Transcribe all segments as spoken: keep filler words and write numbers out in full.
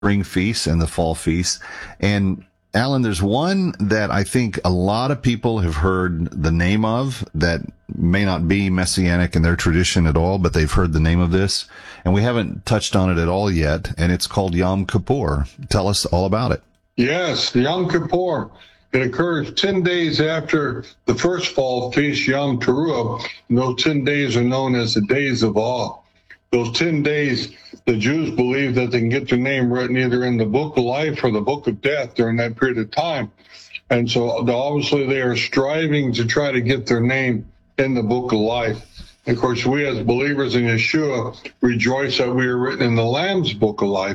spring feasts and the fall feasts. And Alan, there's one that I think a lot of people have heard the name of that may not be Messianic in their tradition at all, but they've heard the name of this, and we haven't touched on it at all yet, and it's called Yom Kippur. Tell us all about it. Yes, Yom Kippur. It occurs ten days after the first fall feast, Yom Teruah, and those ten days are known as the Days of Awe. Those ten days, the Jews believe that they can get their name written either in the Book of Life or the Book of Death during that period of time. And so obviously they are striving to try to get their name in the Book of Life. And of course, we as believers in Yeshua rejoice that we are written in the Lamb's Book of Life.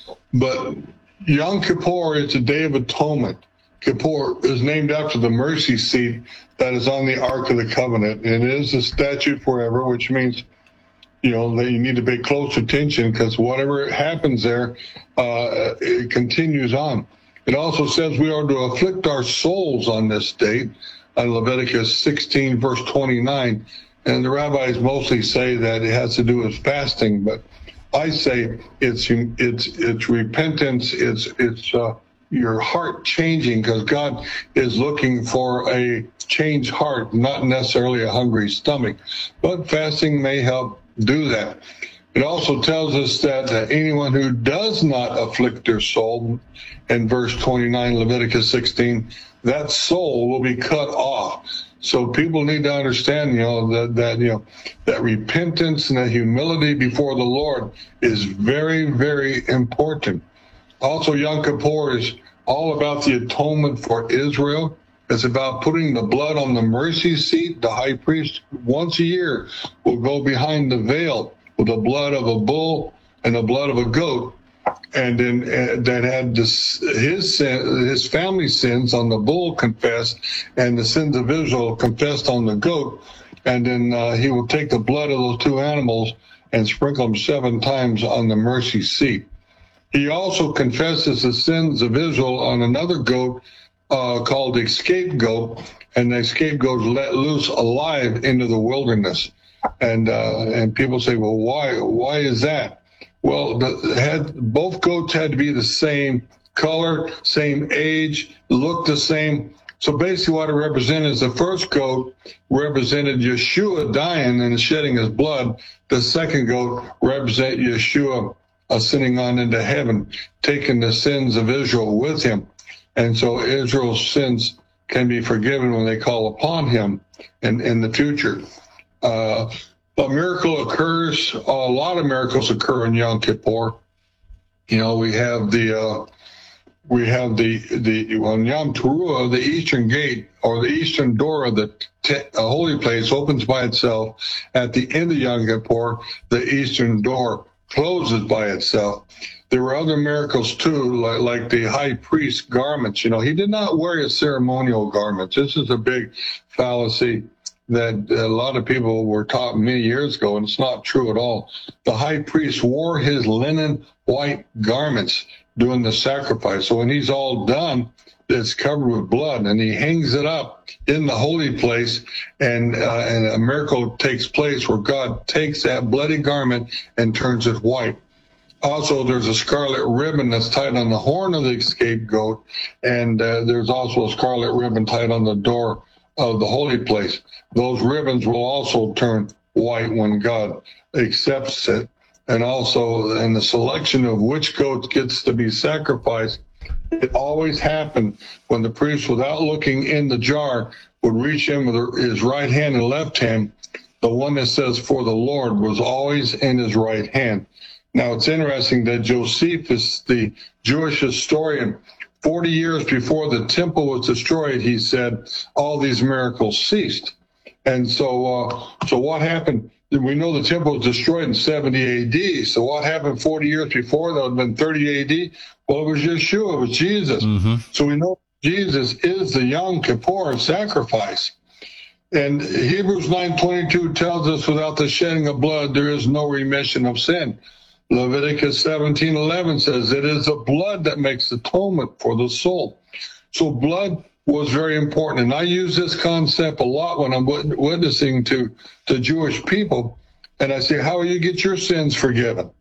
But Yom Kippur is the Day of Atonement. Kippur is named after the mercy seat that is on the Ark of the Covenant. It is a statute forever, which means you know, that you need to pay close attention because whatever happens there, uh, it continues on. It also says we are to afflict our souls on this date, on Leviticus sixteen, verse twenty-nine. And the rabbis mostly say that it has to do with fasting, but I say it's it's it's repentance, it's it's uh, your heart changing because God is looking for a changed heart, not necessarily a hungry stomach. But fasting may help do that. It also tells us that uh, anyone who does not afflict their soul, in verse twenty-nine, Leviticus sixteen, that soul will be cut off. So people need to understand, you know, that, that you know, that repentance and that humility before the Lord is very, very important. Also, Yom Kippur is all about the atonement for Israel. It's about putting the blood on the mercy seat. The high priest once a year will go behind the veil with the blood of a bull and the blood of a goat, and then uh, that had this, his sin, his family's sins on the bull confessed, and the sins of Israel confessed on the goat, and then uh, he will take the blood of those two animals and sprinkle them seven times on the mercy seat. He also confesses the sins of Israel on another goat Uh, called the scapegoat, and the scapegoat is let loose alive into the wilderness. And uh, and people say, well, why why is that? Well, the, had both goats had to be the same color, same age, look the same. So basically what it represented is the first goat represented Yeshua dying and shedding his blood. The second goat represented Yeshua ascending on into heaven, taking the sins of Israel with him. And so Israel's sins can be forgiven when they call upon him in, in the future. Uh, a miracle occurs, a lot of miracles occur in Yom Kippur. You know, we have the, uh, we have the, the, well, in Yom Teruah, the eastern gate or the eastern door of the te- uh, holy place opens by itself. At the end of Yom Kippur, the eastern door closes by itself. There were other miracles too, like, like the high priest's garments. You know, he did not wear his ceremonial garments. This is a big fallacy that a lot of people were taught many years ago, and it's not true at all. The high priest wore his linen white garments during the sacrifice. So when he's all done, it's covered with blood, and he hangs it up in the holy place, and, uh, and a miracle takes place where God takes that bloody garment and turns it white. Also, there's a scarlet ribbon that's tied on the horn of the scapegoat, and uh, there's also a scarlet ribbon tied on the door of the holy place. Those ribbons will also turn white when God accepts it. And also, in the selection of which goat gets to be sacrificed, it always happened when the priest, without looking in the jar, would reach in with his right hand and left hand. The one that says, "For the Lord," was always in his right hand. Now, it's interesting that Josephus, the Jewish historian, forty years before the temple was destroyed, he said all these miracles ceased. And so, uh, so what happened? We know the temple was destroyed in seventy A D. So what happened forty years before? That would have been thirty A D. Well, it was Yeshua, it was Jesus. Mm-hmm. So we know Jesus is the Yom Kippur sacrifice. And Hebrews nine twenty-two tells us without the shedding of blood, there is no remission of sin. Leviticus seventeen eleven says it is the blood that makes atonement for the soul. So blood was very important. And I use this concept a lot when I'm witnessing to, to Jewish people. And I say, how will you get your sins forgiven?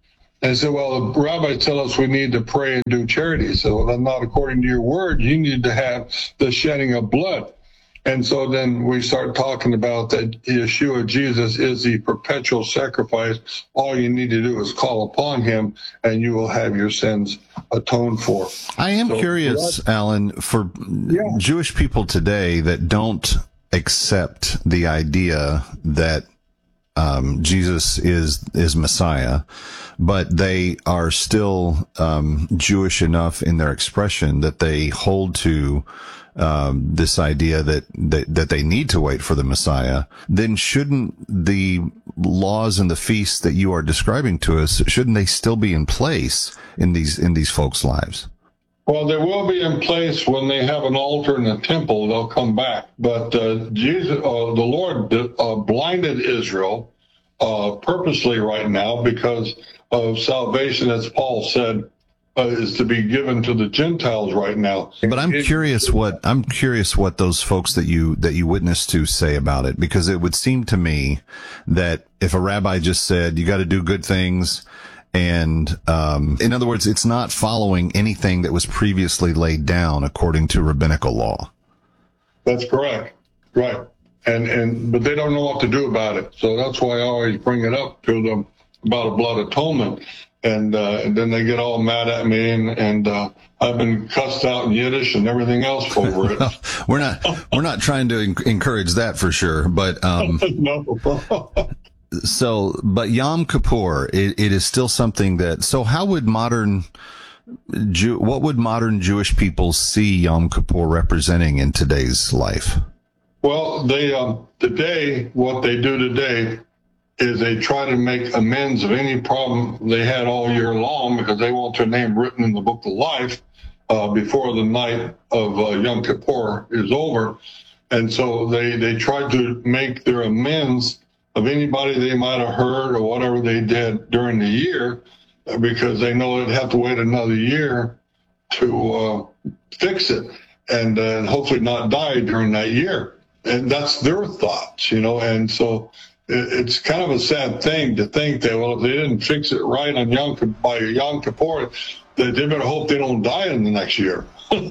And I said, well, the rabbis tell us we need to pray and do charity. So well, not according to your word. You need to have the shedding of blood. And so then we start talking about that Yeshua, Jesus, is the perpetual sacrifice. All you need to do is call upon him, and you will have your sins atoned for. I am so, curious, what? Alan, for yeah. Jewish people today that don't accept the idea that um, Jesus is is Messiah, but they are still um, Jewish enough in their expression that they hold to Um, this idea that, that, that they need to wait for the Messiah, then shouldn't the laws and the feasts that you are describing to us, shouldn't they still be in place in these, in these folks' lives? Well, they will be in place when they have an altar in the temple. They'll come back. But uh, Jesus, uh, the Lord uh, blinded Israel uh, purposely right now because of salvation, as Paul said, Uh, is to be given to the Gentiles right now. But I'm it, curious what I'm curious what those folks that you that you witnessed to say about it, because it would seem to me that if a rabbi just said you got to do good things, and um, in other words, it's not following anything that was previously laid down according to rabbinical law. That's correct, right? And and but they don't know what to do about it, so that's why I always bring it up to them about a blood atonement. And, uh, and then they get all mad at me, and, and uh, I've been cussed out in Yiddish and everything else over it. we're not we're not trying to en- encourage that for sure, but um, no. so but Yom Kippur, it, it is still something that. So how would modern Jew, what would modern Jewish people see Yom Kippur representing in today's life? Well, they um, today what they do today is they try to make amends of any problem they had all year long because they want their name written in the book of life uh, before the night of uh, Yom Kippur is over. And so they, they try to make their amends of anybody they might have heard or whatever they did during the year because they know they'd have to wait another year to uh, fix it and uh, hopefully not die during that year. And that's their thoughts, you know, and so it's kind of a sad thing to think that, well, if they didn't fix it right on Yom Kippur, by Yom Kippur, that they better hope they don't die in the next year.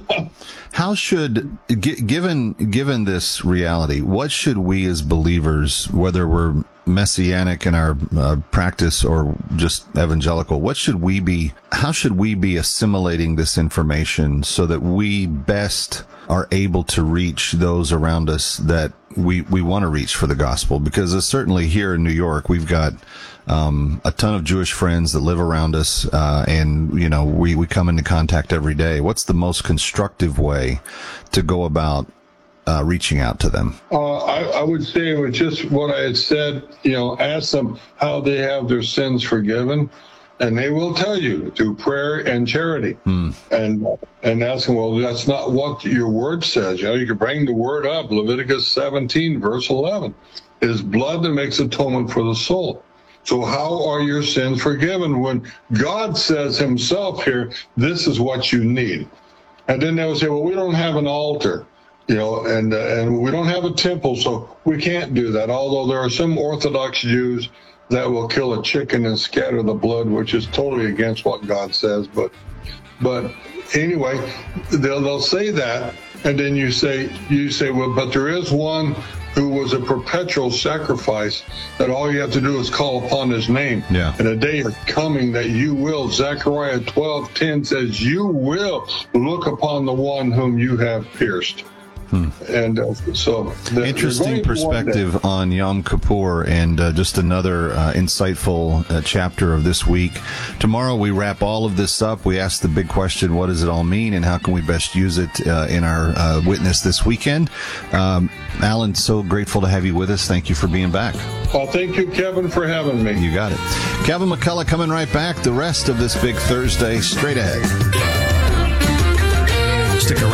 How should, g- given given this reality, what should we as believers, whether we're messianic in our uh, practice or just evangelical, what should we be, how should we be assimilating this information so that we best are able to reach those around us that we, we want to reach for the gospel? Because uh, certainly here in New York, we've got um, a ton of Jewish friends that live around us, uh, and, you know, we, we come into contact every day. What's the most constructive way to go about uh, reaching out to them? Uh, I, I would say it was just what I had said, you know, ask them how they have their sins forgiven. And they will tell you through prayer and charity. Hmm. And and ask them, well, that's not what your word says. You know, you can bring the word up. Leviticus seventeen, verse eleven. It is blood that makes atonement for the soul. So how are your sins forgiven when God says himself here, this is what you need? And then they'll say, well, we don't have an altar, you know, and, uh, and we don't have a temple, so we can't do that. Although there are some Orthodox Jews that will kill a chicken and scatter the blood, which is totally against what God says. But, but anyway, they'll they'll say that, and then you say you say, well, but there is one who was a perpetual sacrifice that all you have to do is call upon his name. Yeah. And a day is coming that you will. Zechariah twelve ten says, you will look upon the one whom you have pierced. Hmm. And uh, so the, interesting perspective on Yom Kippur, and uh, just another uh, insightful uh, chapter of this week. Tomorrow we wrap all of this up. We ask the big question: what does it all mean, and how can we best use it uh, in our uh, witness this weekend? Um, Alan, so grateful to have you with us. Thank you for being back. Well, thank you, Kevin, for having me. You got it. Kevin McCullough coming right back. The rest of this big Thursday straight ahead. Stick around.